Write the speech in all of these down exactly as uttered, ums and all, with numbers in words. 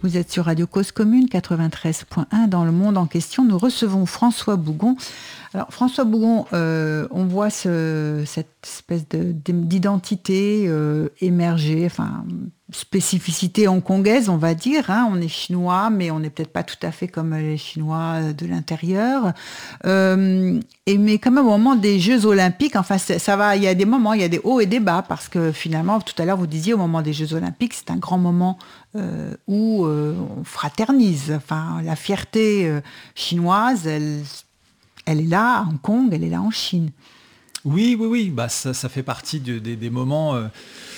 Vous êtes sur Radio Cause Commune quatre-vingt-treize point un. Dans le monde en question, nous recevons François Bougon. Alors François Bougon, euh, on voit ce, cette espèce de, d'identité euh, émerger, enfin spécificité hongkongaise, on va dire. Hein. On est chinois, mais on n'est peut-être pas tout à fait comme les Chinois de l'intérieur. Euh, et mais quand même au moment des Jeux Olympiques, enfin ça va, il y a des moments, il y a des hauts et des bas, parce que finalement, tout à l'heure vous disiez au moment des Jeux Olympiques, c'est un grand moment euh, où euh, on fraternise. Enfin, la fierté euh, chinoise, elle Elle est là à Hong Kong, elle est là en Chine. Oui, oui, oui. Bah, ça, ça fait partie de, de, des moments... Euh,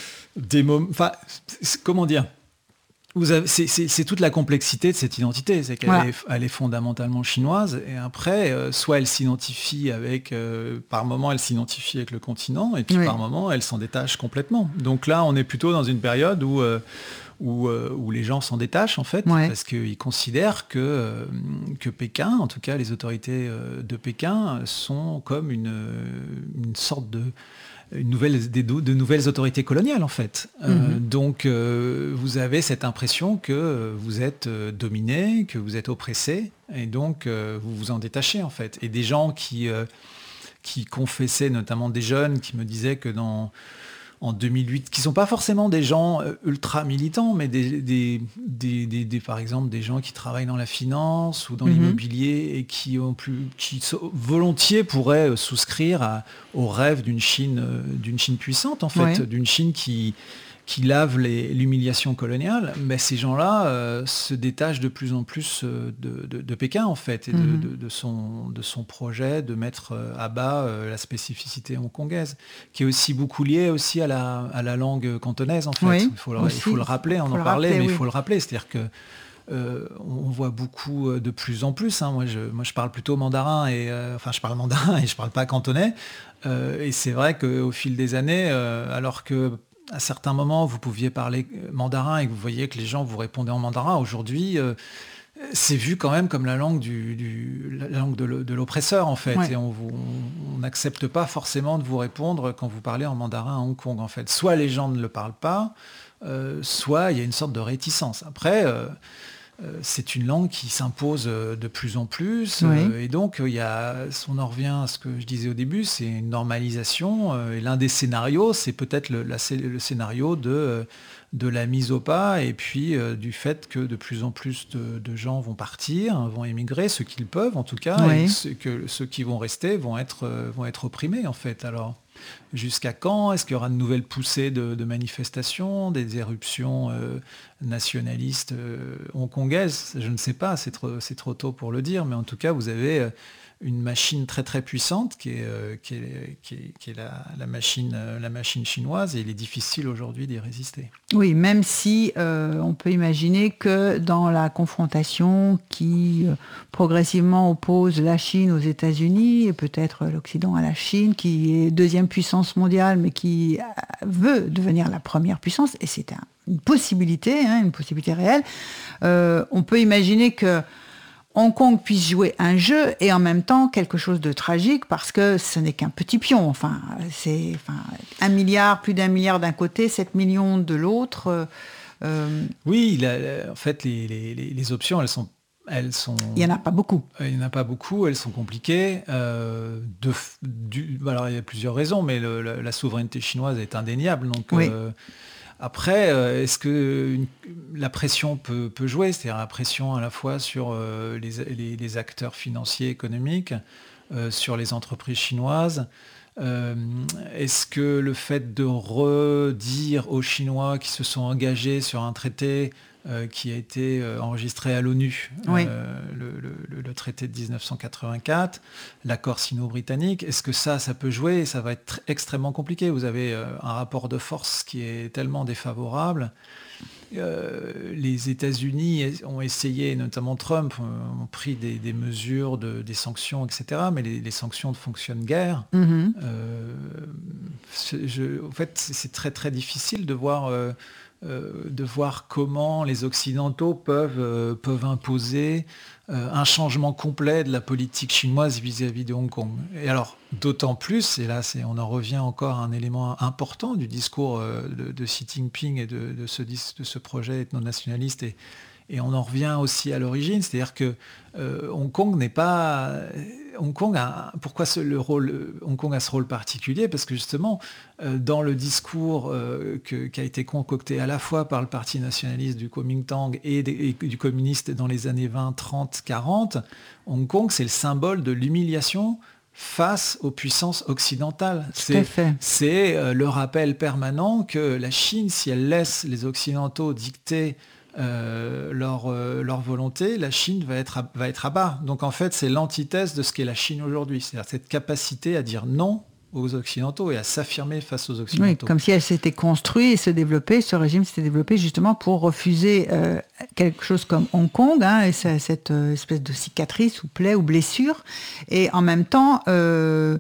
des moments... Enfin, comment dire Vous avez, c'est, c'est, c'est toute la complexité de cette identité. C'est qu'elle voilà. est, elle est fondamentalement chinoise. Et après, euh, soit elle s'identifie avec... Euh, par moment, elle s'identifie avec le continent. Et puis, oui. par moment, elle s'en détache complètement. Donc là, on est plutôt dans une période où... Euh, Où, euh, où les gens s'en détachent en fait, ouais. parce qu'ils considèrent que, euh, que Pékin, en tout cas les autorités euh, de Pékin, sont comme une, une sorte de une nouvelle, des, de nouvelles autorités coloniales en fait. Mm-hmm. Euh, donc euh, vous avez cette impression que vous êtes euh, dominé, que vous êtes oppressé, et donc euh, vous vous en détachez en fait. Et des gens qui, euh, qui confessaient, notamment des jeunes, qui me disaient que dans en deux mille huit, qui ne sont pas forcément des gens ultra militants, mais des, des, des, des, des, par exemple des gens qui travaillent dans la finance ou dans mm-hmm. l'immobilier et qui, ont plus, qui volontiers pourraient souscrire à, au rêve d'une Chine, d'une Chine puissante, en fait, ouais. d'une Chine qui, qui lave les, l'humiliation coloniale. Mais ces gens-là euh, se détachent de plus en plus de, de, de Pékin, en fait, et de, mm-hmm. de, de, son, de son projet de mettre à bas euh, la spécificité hongkongaise, qui est aussi beaucoup liée aussi à la, à la langue cantonaise, en fait. Oui, il, faut le, il faut le rappeler, on en parlait, rappeler, mais oui. il faut le rappeler. C'est-à-dire que Euh, on voit beaucoup de plus en plus. Hein. Moi, je, moi, je parle plutôt mandarin et euh, enfin, je parle mandarin et je parle pas cantonais. Euh, et c'est vrai qu'au fil des années, euh, alors que à certains moments vous pouviez parler mandarin et que vous voyez que les gens vous répondaient en mandarin, aujourd'hui, euh, c'est vu quand même comme la langue du, du la langue de, de l'oppresseur en fait. Ouais. Et on n'accepte pas forcément de vous répondre quand vous parlez en mandarin à Hong Kong en fait. Soit les gens ne le parlent pas, euh, soit il y a une sorte de réticence. Après. Euh, Euh, c'est une langue qui s'impose euh, de plus en plus oui. euh, et donc il y a, on en revient à ce que je disais au début, c'est une normalisation euh, et l'un des scénarios c'est peut-être le, la, le scénario de, euh, de la mise au pas et puis euh, du fait que de plus en plus de, de gens vont partir, vont émigrer, ceux qui le peuvent en tout cas, oui. et ceux, que, ceux qui vont rester vont être, euh, vont être opprimés en fait. Alors jusqu'à quand? Est-ce qu'il y aura de nouvelles poussées de, de manifestations, des éruptions euh, nationalistes euh, hongkongaises? Je ne sais pas, c'est trop, c'est trop tôt pour le dire, mais en tout cas, vous avez euh, une machine très très puissante qui est, euh, qui est, qui est, qui est la, la, machine, euh, la machine chinoise, et il est difficile aujourd'hui d'y résister. Oui, même si euh, on peut imaginer que dans la confrontation qui euh, progressivement oppose la Chine aux États-Unis et peut-être l'Occident à la Chine, qui est deuxième puissance mondiale, mais qui veut devenir la première puissance, et c'est un, une possibilité, hein, une possibilité réelle, euh, on peut imaginer que Hong Kong puisse jouer un jeu et en même temps quelque chose de tragique parce que ce n'est qu'un petit pion. Enfin, c'est enfin, un milliard, plus d'un milliard d'un côté, sept millions de l'autre. Euh... Oui, la, en fait, les, les, les options, elles sont... Elles sont... Il n'y en a pas beaucoup. Il n'y en a pas beaucoup, elles sont compliquées. Euh, de, du, alors, il y a plusieurs raisons, mais le, la, la souveraineté chinoise est indéniable. Donc, oui. euh, Après, euh, est-ce que une, la pression peut, peut jouer? C'est-à-dire la pression à la fois sur euh, les, les, les acteurs financiers, économiques, euh, sur les entreprises chinoises. Euh, est-ce que le fait de redire aux Chinois qui se sont engagés sur un traité euh, qui a été euh, enregistré à l'ONU, oui. euh, le, le, le traité de dix-neuf cent quatre-vingt-quatre, l'accord sino-britannique, est-ce que ça, ça peut jouer? Ça va être extrêmement compliqué. Vous avez euh, un rapport de force qui est tellement défavorable. Euh, les États-Unis ont essayé, notamment Trump, ont pris des, des mesures, de, des sanctions, et cetera. Mais les, les sanctions ne fonctionnent guère. Mm-hmm. Euh, je, en fait, c'est très très difficile de voir, euh, euh, de voir comment les Occidentaux peuvent, euh, peuvent imposer euh, un changement complet de la politique chinoise vis-à-vis de Hong Kong. Et alors, d'autant plus, et là c'est, on en revient encore à un élément important du discours euh, de, de Xi Jinping et de, de, ce, de ce projet ethno-nationaliste et, et on en revient aussi à l'origine, c'est-à-dire que euh, Hong Kong n'est pas... Hong Kong a, pourquoi ce, le rôle, Hong Kong a ce rôle particulier? Parce que justement, euh, dans le discours euh, que, qui a été concocté à la fois par le parti nationaliste du Kuomintang et, des, et du communiste dans les années vingt, trente, quarante, Hong Kong, c'est le symbole de l'humiliation face aux puissances occidentales. C'est, c'est euh, le rappel permanent que la Chine, si elle laisse les Occidentaux dicter Euh, leur, euh, leur volonté, la Chine va être, à, va être à bas. Donc en fait, c'est l'antithèse de ce qu'est la Chine aujourd'hui. C'est-à-dire cette capacité à dire non aux Occidentaux et à s'affirmer face aux Occidentaux. Oui, comme si elle s'était construite et se développée, ce régime s'était développé justement pour refuser euh, quelque chose comme Hong Kong, hein, et ça, cette euh, espèce de cicatrice ou plaie ou blessure. Et en même temps... Euh,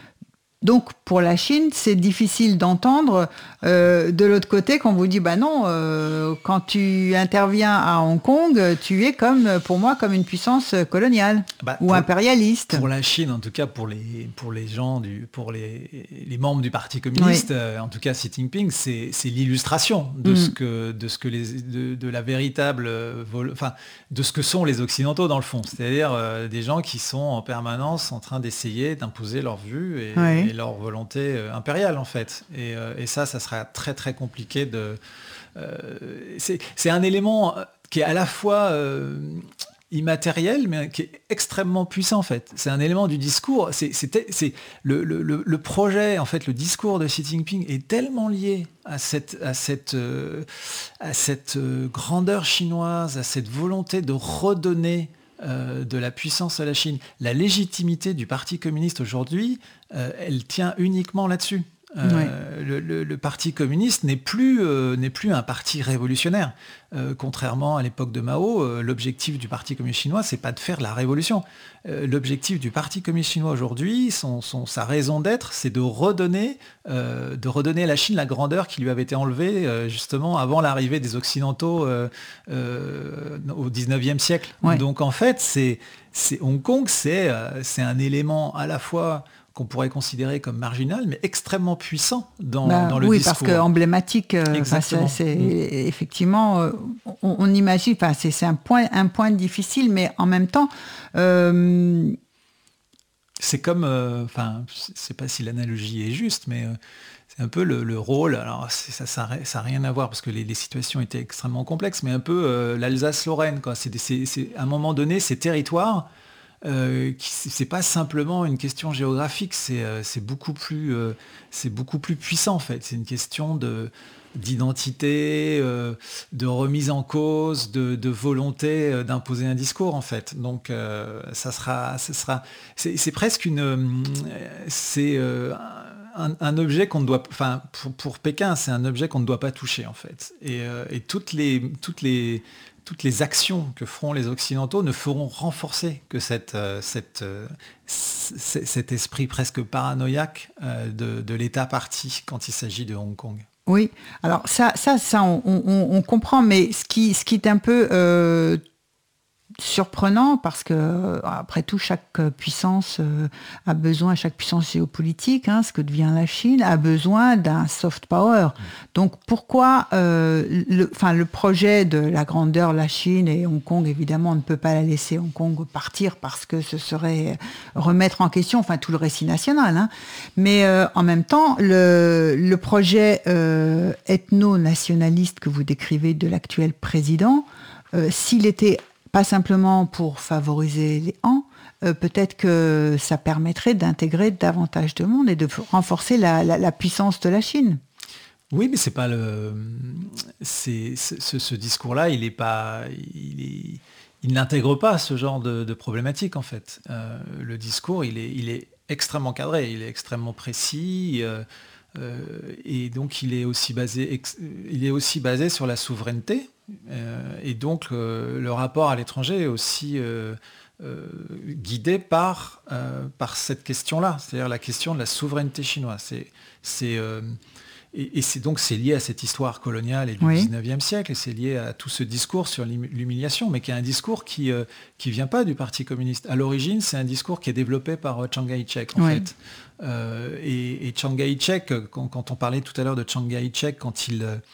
Donc, pour la Chine, c'est difficile d'entendre euh, de l'autre côté qu'on vous dit, bah non, euh, quand tu interviens à Hong Kong, tu es comme, pour moi, comme une puissance coloniale bah, ou pour, impérialiste. Pour la Chine, en tout cas, pour les, pour les gens, du, pour les, les membres du Parti communiste, oui. euh, en tout cas Xi Jinping, c'est, c'est l'illustration de mmh. ce que, de ce que les, de, de la véritable, vol, enfin, de ce que sont les Occidentaux dans le fond, c'est-à-dire euh, des gens qui sont en permanence en train d'essayer d'imposer leur vue et, oui. et leur volonté euh, impériale en fait. Et, euh, et ça, ça sera très très compliqué de... Euh, c'est, c'est un élément qui est à la fois euh, immatériel, mais qui est extrêmement puissant en fait. C'est un élément du discours. C'est, c'est, c'est le, le, le projet, en fait, le discours de Xi Jinping est tellement lié à cette, à cette, euh, à cette euh, grandeur chinoise, à cette volonté de redonner Euh, de la puissance à la Chine. La légitimité du Parti communiste aujourd'hui, euh, elle tient uniquement là-dessus. Euh, oui. le, le, le Parti communiste n'est plus, euh, n'est plus un parti révolutionnaire. Euh, contrairement à l'époque de Mao, euh, l'objectif du Parti communiste chinois, c'est pas de faire de la révolution. Euh, l'objectif du Parti communiste chinois aujourd'hui, son, son, sa raison d'être, c'est de redonner, euh, de redonner à la Chine la grandeur qui lui avait été enlevée euh, justement avant l'arrivée des Occidentaux euh, euh, au dix-neuvième siècle. Ouais. Donc en fait, c'est, c'est Hong Kong, c'est, euh, c'est un élément à la fois qu'on pourrait considérer comme marginal, mais extrêmement puissant dans, bah, dans le oui, discours. Oui, parce qu'emblématique, euh, c'est, c'est mmh. effectivement, euh, on, on imagine, c'est, c'est un point, un point difficile, mais en même temps... Euh... C'est comme, enfin, euh, je ne sais pas si l'analogie est juste, mais... Euh, c'est un peu le, le rôle, alors ça n'a rien à voir parce que les, les situations étaient extrêmement complexes, mais un peu euh, l'Alsace-Lorraine, quoi. C'est, c'est, c'est, à un moment donné, ces territoires, euh, qui, c'est pas simplement une question géographique, c'est, euh, c'est, beaucoup plus, euh, c'est beaucoup plus puissant en fait. C'est une question de, d'identité, euh, de remise en cause, de, de volonté euh, d'imposer un discours en fait. Donc euh, ça sera, ça sera, c'est, c'est presque une, euh, c'est euh, Un, un objet qu'on ne doit, enfin pour, pour Pékin, c'est un objet qu'on ne doit pas toucher en fait. Et, euh, et toutes les toutes les toutes les actions que feront les Occidentaux ne feront renforcer que cette, euh, cette, euh, c- cet esprit presque paranoïaque euh, de, de l'État parti quand il s'agit de Hong Kong. Oui, alors ça, ça, ça, on, on, on comprend, mais ce qui, ce qui est un peu euh, surprenant, parce que après tout, chaque puissance euh, a besoin, chaque puissance géopolitique, hein, ce que devient la Chine, a besoin d'un soft power. Donc pourquoi euh, le, enfin, le projet de la grandeur, la Chine et Hong Kong, évidemment, on ne peut pas la laisser Hong Kong partir parce que ce serait remettre en question, enfin tout le récit national. Hein. Mais euh, en même temps, le, le projet euh, ethno-nationaliste que vous décrivez de l'actuel président, euh, s'il était pas simplement pour favoriser les Han, euh, peut-être que ça permettrait d'intégrer davantage de monde et de renforcer la, la, la puissance de la Chine. Oui, mais c'est pas le, c'est, c'est ce, ce discours-là, il est pas, il, est, il n'intègre pas ce genre de, de problématique en fait. Euh, le discours, il est, il est extrêmement cadré, il est extrêmement précis. Euh, euh, et donc il est aussi basé, ex, il est aussi basé sur la souveraineté. Euh, et donc euh, le rapport à l'étranger est aussi euh, euh, guidé par, euh, par cette question-là, c'est-à-dire la question de la souveraineté chinoise. C'est, c'est, euh, et, et c'est donc c'est lié à cette histoire coloniale et du oui. dix-neuvième siècle, et c'est lié à tout ce discours sur l'humiliation, mais qui est un discours qui ne euh, vient pas du Parti communiste. À l'origine, c'est un discours qui est développé par euh, Chiang Kai-shek, en oui. fait. Euh, et, et Chiang Kai-shek, quand, quand on parlait tout à l'heure de Chiang Kai-shek, quand il... Euh,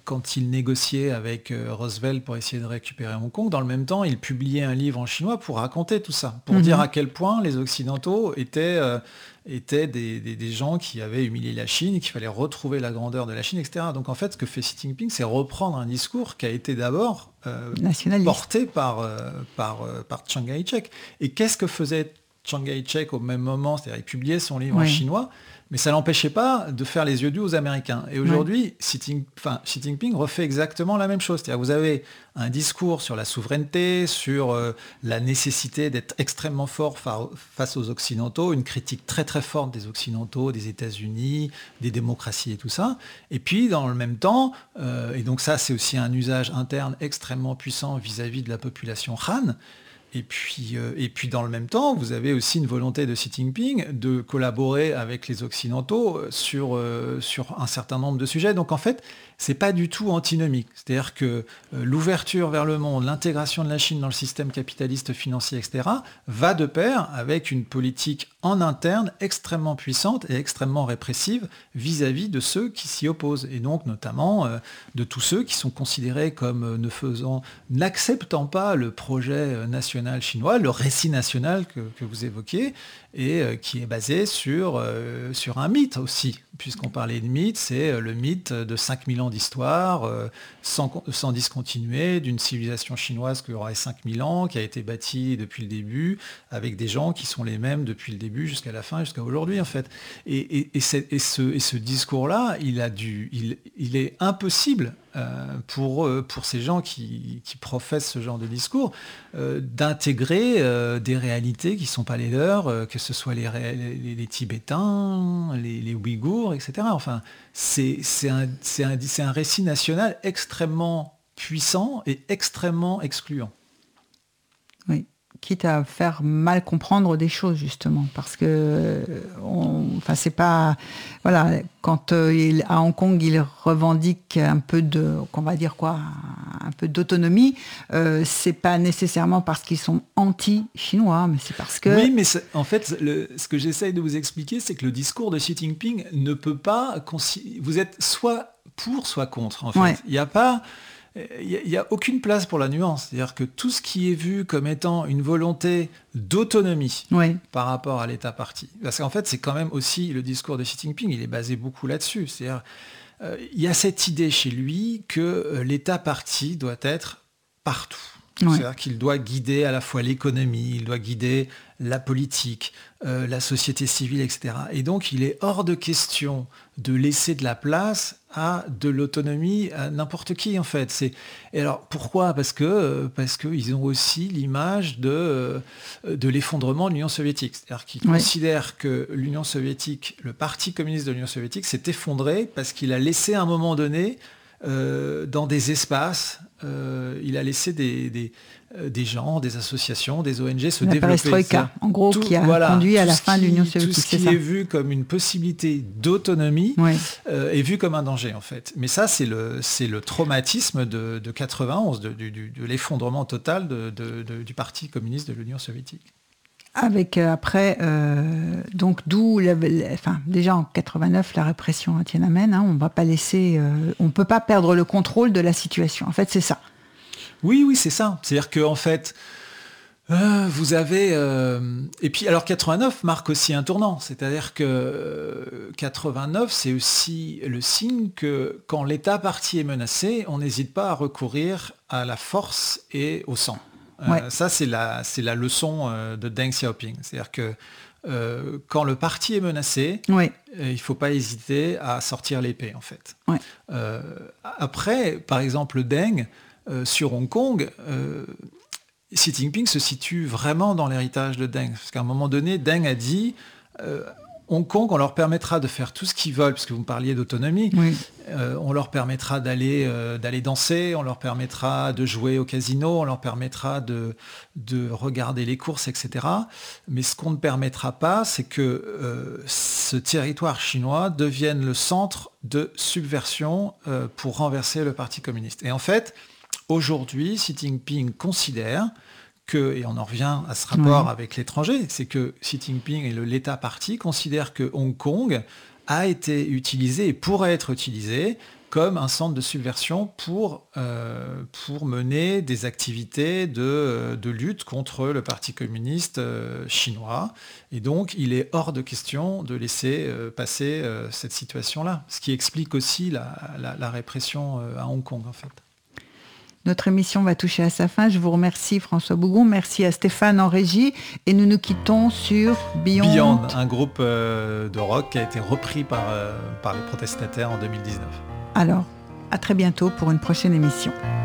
quand il négociait avec euh, Roosevelt pour essayer de récupérer Hong Kong, dans le même temps, il publiait un livre en chinois pour raconter tout ça, pour mm-hmm. dire à quel point les Occidentaux étaient, euh, étaient des, des, des gens qui avaient humilié la Chine et qu'il fallait retrouver la grandeur de la Chine, et cetera. Donc en fait, ce que fait Xi Jinping, c'est reprendre un discours qui a été d'abord euh, porté par, euh, par, euh, par Chiang Kai-shek. Et qu'est-ce que faisait Chiang Kai-shek au même moment? C'est-à-dire il publiait son livre oui. en chinois, mais ça n'empêchait pas de faire les yeux doux aux Américains. Et aujourd'hui, oui. Xi, Jinping, enfin, Xi Jinping refait exactement la même chose. C'est-à-dire que vous avez un discours sur la souveraineté, sur euh, la nécessité d'être extrêmement fort fa- face aux Occidentaux, une critique très très forte des Occidentaux, des États-Unis, des démocraties et tout ça. Et puis, dans le même temps, euh, et donc ça c'est aussi un usage interne extrêmement puissant vis-à-vis de la population Han. Et puis, euh, et puis dans le même temps, vous avez aussi une volonté de Xi Jinping de collaborer avec les Occidentaux sur, euh, sur un certain nombre de sujets. Donc en fait, c'est pas du tout antinomique. C'est-à-dire que euh, l'ouverture vers le monde, l'intégration de la Chine dans le système capitaliste financier, et cetera, va de pair avec une politique en interne extrêmement puissante et extrêmement répressive vis-à-vis de ceux qui s'y opposent. Et donc notamment euh, de tous ceux qui sont considérés comme euh, ne faisant, n'acceptant pas le projet national chinois, le récit national que, que vous évoquiez, et euh, qui est basé sur, euh, sur un mythe aussi. Puisqu'on parlait de mythe, c'est euh, le mythe de cinq mille ans d'histoire, euh, sans, sans discontinuer, d'une civilisation chinoise qui aurait cinq mille ans, qui a été bâtie depuis le début, avec des gens qui sont les mêmes depuis le début jusqu'à la fin, jusqu'à aujourd'hui en fait. Et, et, et, et, ce, et ce discours-là, il, a dû, il, il est impossible euh, pour, pour ces gens qui, qui professent ce genre de discours, euh, d'intégrer euh, des réalités qui ne sont pas les leurs, euh, que ce soit les, les, les Tibétains, les, les Ouïghours, et cetera. Enfin, c'est, c'est, un, c'est, un, c'est un récit national extrêmement puissant et extrêmement excluant. Oui, quitte à faire mal comprendre des choses justement, parce que, on, enfin, c'est pas, voilà, quand euh, il, à Hong Kong, il revendique un peu de, qu'on va dire quoi, un peu d'autonomie. Euh, c'est pas nécessairement parce qu'ils sont anti-chinois, mais c'est parce que. Oui, mais en fait, le, ce que j'essaye de vous expliquer, c'est que le discours de Xi Jinping ne peut pas, vous êtes soit pour, soit contre. En fait, ouais. il n'y a pas. Il n'y a, a aucune place pour la nuance. C'est-à-dire que tout ce qui est vu comme étant une volonté d'autonomie oui. par rapport à l'État parti, parce qu'en fait, c'est quand même aussi le discours de Xi Jinping, il est basé beaucoup là-dessus. C'est-à-dire, euh, il y a cette idée chez lui que euh, l'État parti doit être partout. Oui. C'est-à-dire qu'il doit guider à la fois l'économie, il doit guider la politique, euh, la société civile, et cetera. Et donc, il est hors de question de laisser de la place à de l'autonomie à n'importe qui, en fait. C'est... Et alors, pourquoi ? Parce que parce qu'ils ont aussi l'image de, de l'effondrement de l'Union soviétique. C'est-à-dire qu'ils oui. considèrent que l'Union soviétique, le Parti communiste de l'Union soviétique, s'est effondré parce qu'il a laissé à un moment donné, euh, dans des espaces, euh, il a laissé des, des, euh, des gens, des associations, des O N G se la développer. La perestroïka, en gros, tout, qui a voilà, conduit à la fin qui, de l'Union soviétique. Tout ce qui est, est vu comme une possibilité d'autonomie oui. euh, est vu comme un danger, en fait. Mais ça, c'est le, c'est le traumatisme de, de quatre-vingt-onze, de, de, de, de l'effondrement total de, de, de, du Parti communiste de l'Union soviétique. Avec euh, après, euh, donc d'où, la, la, enfin déjà en quatre-vingt-neuf, la répression à Tiananmen, hein, on va pas laisser, euh, on peut pas perdre le contrôle de la situation. En fait, c'est ça. Oui, oui, c'est ça. C'est-à-dire que en fait, euh, vous avez, euh, et puis alors quatre-vingt-neuf marque aussi un tournant. C'est-à-dire que euh, quatre-vingt-neuf, c'est aussi le signe que quand l'État parti est menacé, on n'hésite pas à recourir à la force et au sang. Ouais. Euh, ça, c'est la, c'est la leçon euh, de Deng Xiaoping. C'est-à-dire que euh, quand le parti est menacé, ouais. euh, il ne faut pas hésiter à sortir l'épée, en fait. Ouais. Euh, après, par exemple, Deng, euh, sur Hong Kong, euh, Xi Jinping se situe vraiment dans l'héritage de Deng. Parce qu'à un moment donné, Deng a dit... Euh, Hong Kong, on leur permettra de faire tout ce qu'ils veulent, puisque vous me parliez d'autonomie, oui. euh, on leur permettra d'aller, euh, d'aller danser, on leur permettra de jouer au casino, on leur permettra de, de regarder les courses, et cetera. Mais ce qu'on ne permettra pas, c'est que euh, ce territoire chinois devienne le centre de subversion euh, pour renverser le Parti communiste. Et en fait, aujourd'hui, Xi Jinping considère que, et on en revient à ce rapport oui. avec l'étranger, c'est que Xi Jinping et le, l'État parti considèrent que Hong Kong a été utilisé et pourrait être utilisé comme un centre de subversion pour, euh, pour mener des activités de, de lutte contre le Parti communiste euh, chinois. Et donc, il est hors de question de laisser euh, passer euh, cette situation-là, ce qui explique aussi la, la, la répression euh, à Hong Kong, en fait. Notre émission va toucher à sa fin. Je vous remercie, François Bougon. Merci à Stéphane en régie. Et nous nous quittons sur Beyond. Beyond, un groupe euh, de rock qui a été repris par, euh, par les protestataires en deux mille dix-neuf. Alors, à très bientôt pour une prochaine émission.